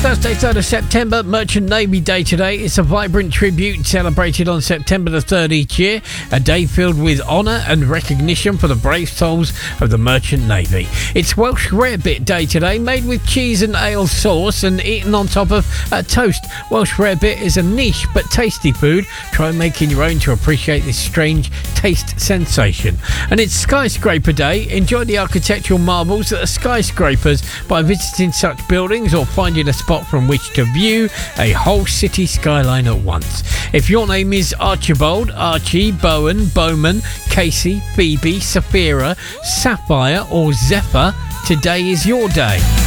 Thursday, 3rd of September, Merchant Navy Day today. It's a vibrant tribute celebrated on September the 3rd each year, a day filled with honour and recognition for the brave souls of the Merchant Navy. It's Welsh Rarebit Day today, made with cheese and ale sauce and eaten on top of toast. Welsh Rarebit is a niche but tasty food. Try making your own to appreciate this strange taste sensation. And it's Skyscraper Day. Enjoy the architectural marvels that are skyscrapers by visiting such buildings or finding a spot from which to view a whole city skyline at once. If your name is Archibald, Archie, Bowen, Bowman, Casey, Phoebe, Sapphira, Sapphire or Zephyr, today is your day.